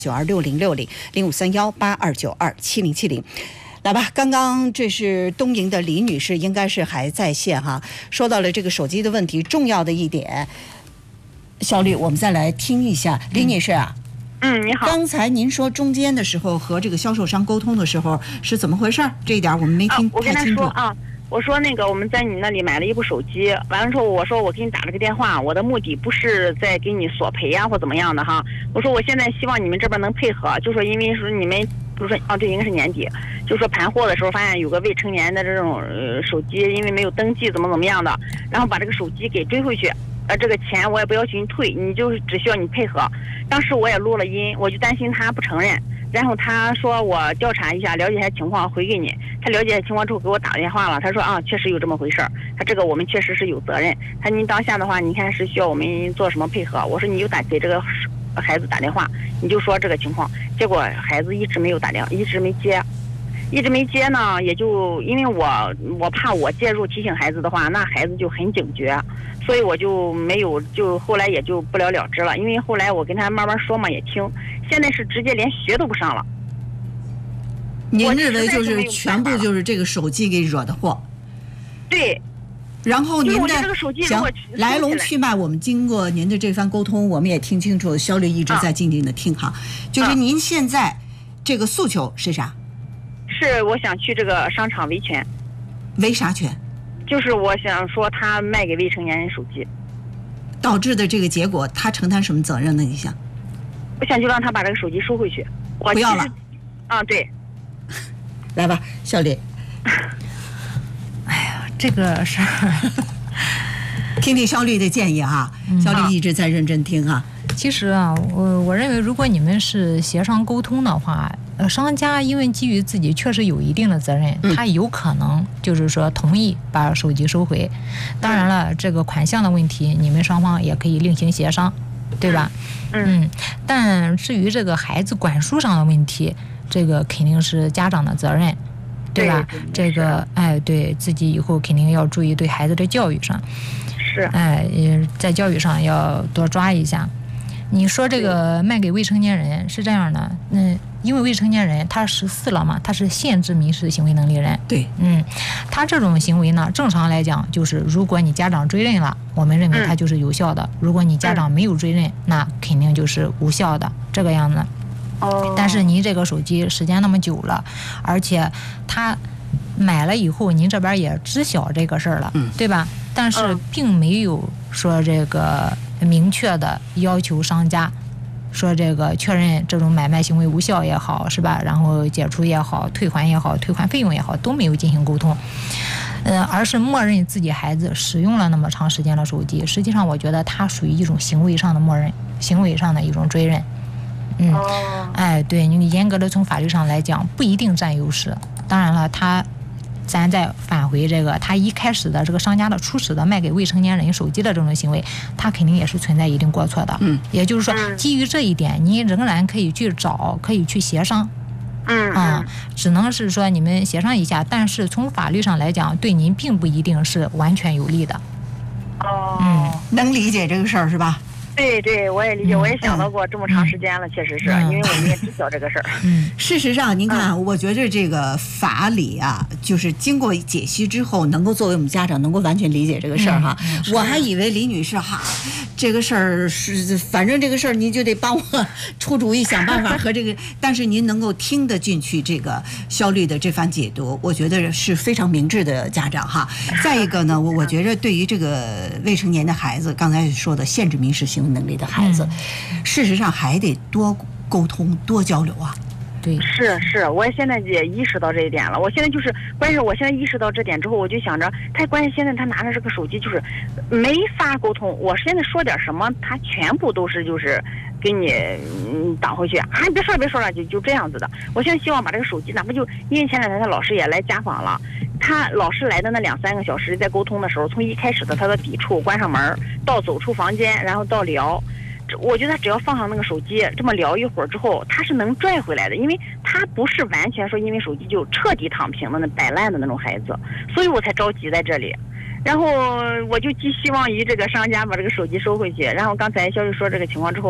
926060053182927070。来吧，刚刚这是东营的李女士，应该是还在线哈，说到了这个手机的问题，重要的一点，小吕，我们再来听一下，李女士啊。 你好。 刚才您说中间的时候和这个销售商沟通的时候是怎么回事？这一点我们没听我跟他太清楚。 说我说那个我们在你那里买了一部手机，完了之后我说我给你打了个电话，我的目的不是在给你索赔呀或怎么样的哈。我说我现在希望你们这边能配合，就说因为是你们不是说这应该是年底，就说盘货的时候发现有个未成年的这种手机，因为没有登记怎么样的，然后把这个手机给追回去。这个钱我也不要求你退，你就是只需要你配合。当时我也录了音，我就担心他不承认，然后他说我调查一下，了解一下情况回给你。他了解情况之后给我打电话了，他说确实有这么回事儿，他这个我们确实是有责任。他您当下的话，你看是需要我们做什么配合？我说你就给这个孩子打电话，你就说这个情况。结果孩子一直没有打电话，一直没接呢，也就因为我怕我介入提醒孩子的话，那孩子就很警觉，所以我就没有，就后来也就不了了之了。因为后来我跟他慢慢说嘛，也听，现在是直接连学都不上了。 您认为就是全部就是这个手机给惹的祸？ 对。 然后您的行来龙去脉，我们经过您的这番沟通，我们也听清楚，肖律一直在静静的听哈。就是您现在这个诉求是啥？ 是我想去这个商场维权。 维啥权？ 就是我想说他卖给未成年人手机导致的这个结果，他承担什么责任呢？你想？ 我想就让他把这个手机收回去。 不要了。 对。 来吧，小李。 哎呀，这个事儿， 听听肖律的建议哈。肖律一直在认真听哈。 其实啊，我认为，如果你们是协商沟通的话，商家因为基于自己确实有一定的责任，他有可能就是说同意把手机收回。当然了，这个款项的问题，你们双方也可以另行协商，对吧？但至于这个孩子管束上的问题，这个肯定是家长的责任，对吧？这个对自己以后肯定要注意对孩子的教育上， 是在教育上要多抓一下。你说这个卖给未成年人是这样的，因为未成年人他14了嘛，他是限制民事行为能力人。 对， 他这种行为呢，正常来讲就是，如果你家长追认了，我们认为他就是有效的；如果你家长没有追认，那肯定就是无效的，这个样子。但是您这个手机时间那么久了，而且他买了以后，您这边也知晓这个事儿了，对吧？但是并没有说这个明确的要求商家说这个确认这种买卖行为无效也好，是吧？然后解除也好，退还也好，退还费用也好，都没有进行沟通，而是默认自己孩子使用了那么长时间的手机。实际上，我觉得它属于一种行为上的默认，行为上的一种追认。对，你严格的从法律上来讲，不一定占优势。当然了，咱再返回这个，他一开始的这个商家的初始的卖给未成年人手机的这种行为，他肯定也是存在一定过错的。也就是说，基于这一点，你仍然可以去找，可以去协商。只能是说你们协商一下，但是从法律上来讲，对您并不一定是完全有利的。 能理解这个事儿是吧？ 对，我也理解，我也想到过这么长时间了，确实是因为我们也知晓这个事儿。 事实上，您看，我觉得这个法理啊，就是经过解析之后，能够作为我们家长能够完全理解这个事儿哈。我还以为李女士这个事儿是，反正这个事儿您就得帮我出主意，想办法和这个。但是您能够听得进去这个肖律的这番解读，我觉得是非常明智的家长哈。再一个呢，我觉得对于这个未成年的孩子，刚才说的限制民事行为能力的孩子，事实上还得多沟通、多交流啊。 对， 是，我现在也意识到这一点了。我现在就是，关键是我现在意识到这点之后，我就想着，他关键现在他拿着这个手机就是没法沟通。我现在说点什么，他全部都是就是给你挡回去，别说了，就这样子的。我现在希望把这个手机，哪怕就因为前两天他老师也来家访了，他老师来的那2-3个小时，在沟通的时候，从一开始的他的抵触、关上门，到走出房间，然后到聊。我觉得他只要放上那个手机，这么聊一会儿之后，他是能拽回来的，因为他不是完全说因为手机就彻底躺平的那摆烂的那种孩子，所以我才着急在这里。然后我就寄希望于这个商家把这个手机收回去。然后刚才肖律说这个情况之后，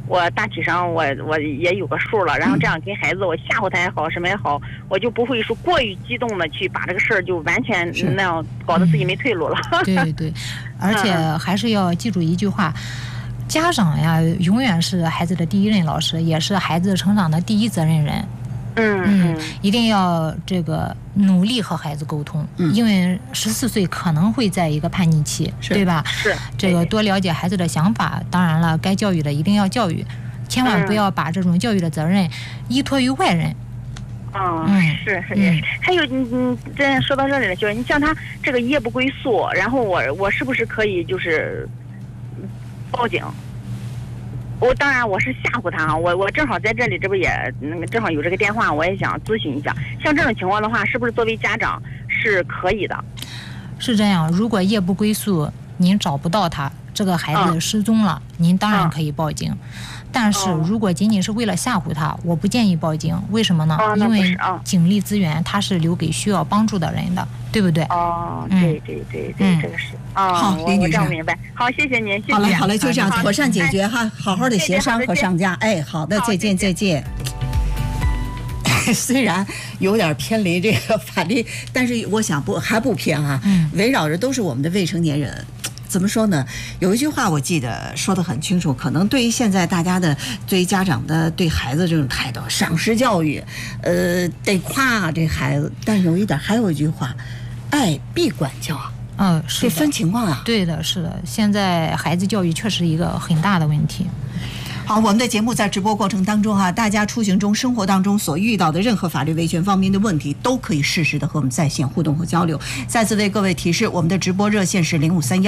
我大体上我也有个数了，然后这样跟孩子我吓唬他也好，什么也好，我就不会说过于激动的去把这个事儿就完全那样搞得自己没退路了。 对对，而且还是要记住一句话。家长呀，永远是孩子的第一任老师，也是孩子成长的第一责任人。一定要这个努力和孩子沟通，因为14岁可能会在一个叛逆期，对吧？ 是这个多了解孩子的想法，当然了，该教育的一定要教育，千万不要把这种教育的责任依托于外人。 是。还有这说到这里了，就是你像他这个夜不归宿，然后我是不是可以就是报警？当然我是吓唬他哈，我正好在这里，这不也正好有这个电话，我也想咨询一下。像这种情况的话，是不是作为家长是可以的？ 是这样，如果夜不归宿，您找不到他，这个孩子失踪了，您当然可以报警。但是如果仅仅是为了吓唬他，我不建议报警。为什么呢？因为警力资源它是留给需要帮助的人的，对不对？ 对，这个是。 好，李女士， 我明白。好，谢谢您，谢谢。 好嘞，就这样妥善解决哈，好好的协商和上架。好的，再见。虽然有点偏离这个法律，但是我想还不偏啊。围绕着都是我们的未成年人。怎么说呢？有一句话我记得说得很清楚，可能对于现在大家的对于家长的对孩子这种态度，赏识教育，得夸这孩子，但有一点还有一句话，爱必管教。 是这分情况啊。 对的，是的，现在孩子教育确实一个很大的问题。 好，我们的节目在直播过程当中大家出行中、生活当中所遇到的任何法律维权方面的问题，都可以适时的和我们在线互动和交流。再次为各位提示，我们的直播热线是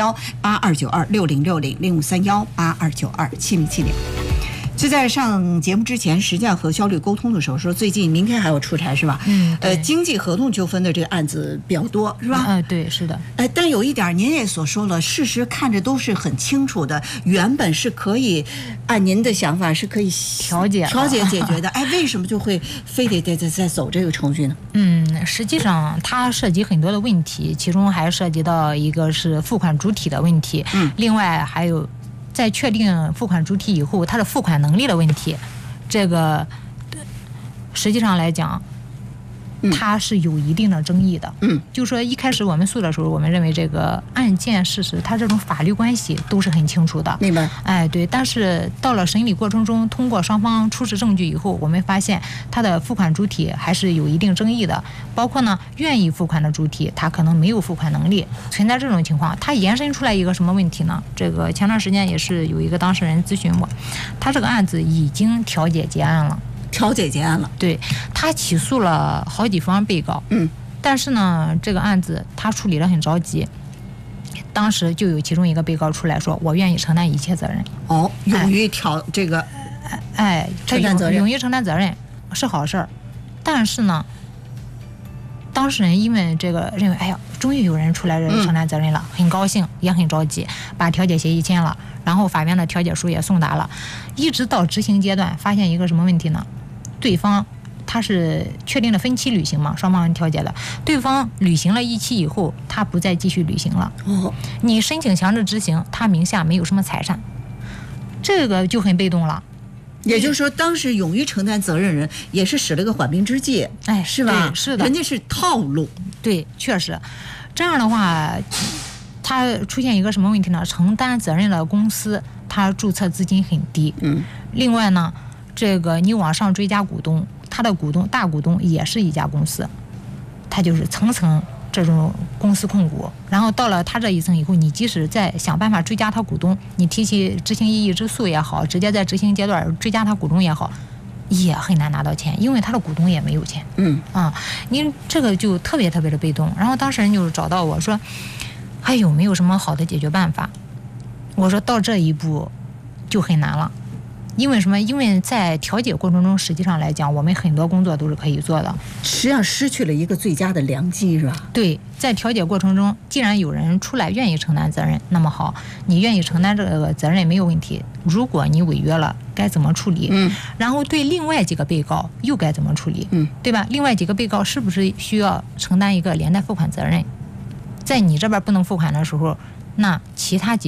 0531-8292-6060，0531-8292-7070。就在上节目之前，实际上和肖律沟通的时候说，最近明天还要出差是吧？经济合同纠纷的这个案子比较多是吧？ 对，是的。 但有一点您也所说了，事实看着都是很清楚的，原本是可以按您的想法是可以调解解决的。为什么就会非得再走这个程序呢？ 实际上它涉及很多的问题，其中还涉及到一个是付款主体的问题，另外还有在确定付款主体以后，他的付款能力的问题，这个实际上来讲，它是有一定的争议的。就说一开始我们诉的时候，我们认为这个案件事实，它这种法律关系都是很清楚的。 明白？ 对。但是到了审理过程中，通过双方出示证据以后，我们发现它的付款主体还是有一定争议的。包括呢，愿意付款的主体，他可能没有付款能力，存在这种情况。它延伸出来一个什么问题呢？这个前段时间也是有一个当事人咨询我，他这个案子已经调解结案了。对，他起诉了好几方被告，但是呢，这个案子他处理得很着急，当时就有其中一个被告出来说，我愿意承担一切责任。 勇于这个，承担责任， 勇于承担责任是好事儿，但是呢，当事人因为这个认为，终于有人出来承担责任了，很高兴，也很着急，把调解协议签了，然后法院的调解书也送达了，一直到执行阶段，发现一个什么问题呢？对方他是确定了分期履行嘛，双方人调解的，对方履行了1期以后，他不再继续履行了。你申请强制执行，他名下没有什么财产，这个就很被动了。 也就是说，当时勇于承担责任人也是使了个缓兵之计，是吧？ 是的， 人家是套路。 对，确实，这样的话，他出现一个什么问题呢？承担责任的公司，他注册资金很低。另外呢，这个你往上追加股东，他的大股东也是一家公司，他就是层层这种公司控股，然后到了他这一层以后，你即使再想办法追加他股东，你提起执行异议之诉也好，直接在执行阶段追加他股东也好，也很难拿到钱，因为他的股东也没有钱。您这个就特别特别的被动。然后当事人就找到我说，还有没有什么好的解决办法？我说到这一步就很难了。因为什么？因为在调解过程中，实际上来讲，我们很多工作都是可以做的。 实际上失去了一个最佳的良机，是吧？ 对，在调解过程中，既然有人出来愿意承担责任，那么好，你愿意承担这个责任没有问题。如果你违约了，该怎么处理？然后对另外几个被告又该怎么处理？对吧？另外几个被告是不是需要承担一个连带付款责任？在你这边不能付款的时候，那其他几方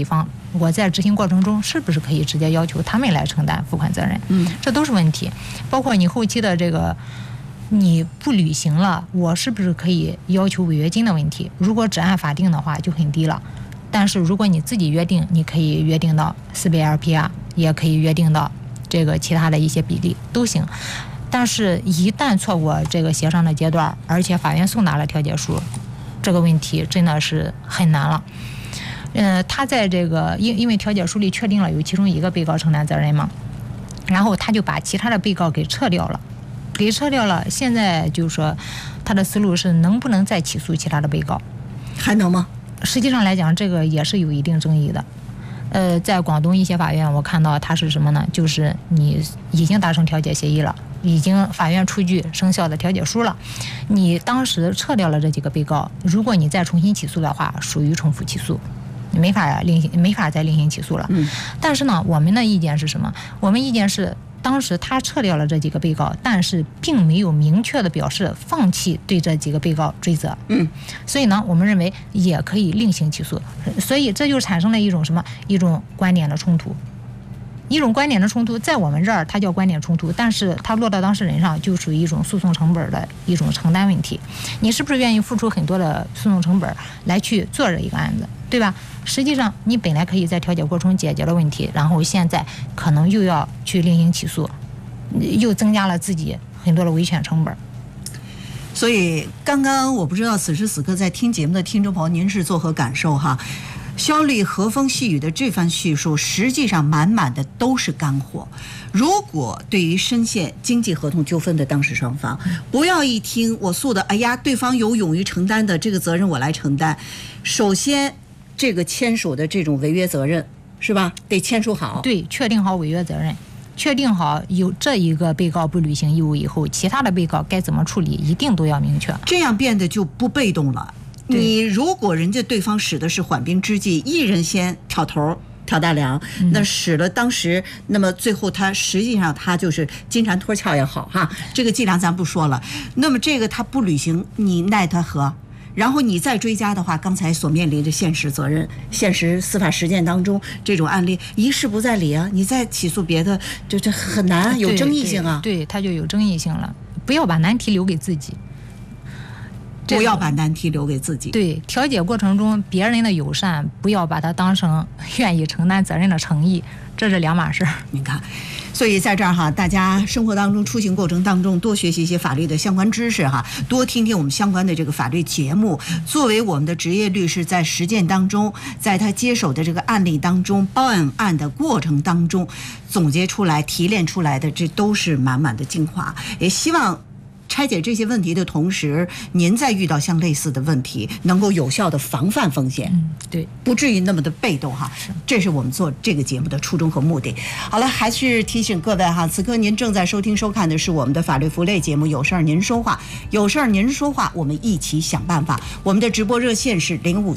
我在执行过程中是不是可以直接要求他们来承担付款责任？这都是问题。包括你后期的这个你不履行了，我是不是可以要求违约金的问题？如果只按法定的话就很低了，但是如果你自己约定，你可以约定到4倍 LPR， 也可以约定到这个其他的一些比例都行。但是一旦错过这个协商的阶段，而且法院送达了调解书，这个问题真的是很难了。他在这个因为调解书里确定了有其中一个被告承担责任嘛，然后他就把其他的被告给撤掉了。现在就是说他的思路是能不能再起诉其他的被告？ 还能吗？ 实际上来讲，这个也是有一定争议的。在广东一些法院，我看到它是什么呢？就是你已经达成调解协议了，已经法院出具生效的调解书了，你当时撤掉了这几个被告，如果你再重新起诉的话，属于重复起诉，没法再另行起诉了。但是呢，我们的意见是什么？我们意见是，当时他撤掉了这几个被告，但是并没有明确的表示放弃对这几个被告追责。所以呢，我们认为也可以另行起诉。所以这就产生了一种什么？一种观点的冲突。在我们这儿它叫观点冲突，但是它落到当事人上就属于一种诉讼成本的一种承担问题。你是不是愿意付出很多的诉讼成本来去做这一个案子，对吧？实际上你本来可以在调解过程解决了问题，然后现在可能又要去另行起诉，又增加了自己很多的维权成本。 所以刚刚我不知道此时此刻在听节目的听众朋友您是作何感受哈？肖丽和风细雨的这番叙述，实际上满满的都是干货。如果对于深陷经济合同纠纷的当事双方，不要一听我诉的，哎呀，对方有勇于承担的这个责任，我来承担。首先，这个签署的这种违约责任，是吧？得签署好。 对，确定好违约责任，确定好有这一个被告不履行义务以后，其他的被告该怎么处理，一定都要明确。 这样变得就不被动了。你如果人家对方使的是缓兵之计，一人先挑头挑大梁，那使了当时，那么最后他实际上他就是金蝉脱壳也好哈，这个伎俩咱不说了。那么这个他不履行，你奈他何？然后你再追加的话，刚才所面临的现实责任、现实司法实践当中这种案例一事不再理啊，你再起诉别的，这很难，有争议性啊。 对，它就有争议性了。不要把难题留给自己。 不要把难题留给自己。 对，调解过程中别人的友善，不要把它当成愿意承担责任的诚意，这是两码事。 你看，所以在这儿哈，大家生活当中、出行过程当中多学习一些法律的相关知识哈，多听听我们相关的这个法律节目。作为我们的职业律师，在实践当中，在他接手的这个案例当中、办案的过程当中，总结出来、提炼出来的，这都是满满的精华。也希望拆解这些问题的同时，您在遇到像类似的问题，能够有效的防范风险， 对， 不至于那么的被动哈。这是我们做这个节目的初衷和目的。好了，还是提醒各位哈，此刻您正在收听收看的是我们的法律服务类节目《有事儿您说话》，有事儿您说话，我们一起想办法。我们的直播热线是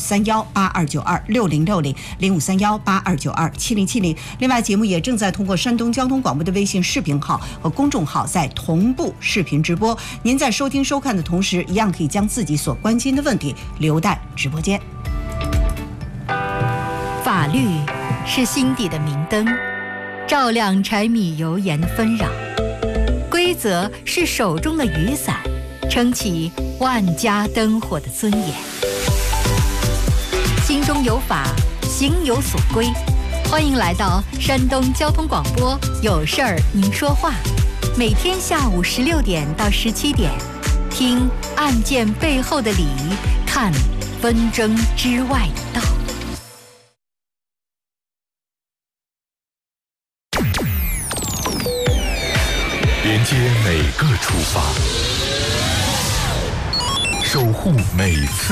053182926060，053182927070。另外，节目也正在通过山东交通广播的微信视频号和公众号在同步视频直播。您在收听收看的同时，一样可以将自己所关心的问题留待直播间。 法律是心底的明灯，照亮柴米油盐的纷扰；规则是手中的雨伞，撑起万家灯火的尊严。心中有法，行有所归。欢迎来到山东交通广播，有事儿您说话。每天下午16点到17点，听案件背后的理，看纷争之外的道。 连接每个出发，守护每次